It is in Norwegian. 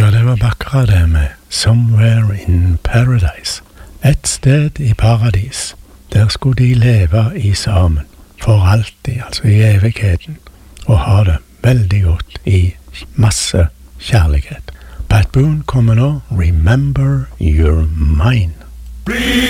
Ja, det var bakra det med Somewhere in Paradise. Et sted i paradis. Der skulle de leve i sammen. For alltid, altså i evigheten. Og ha det veldig godt i masse kjærlighet. Pat Boone kommer nå, Remember You're Mine.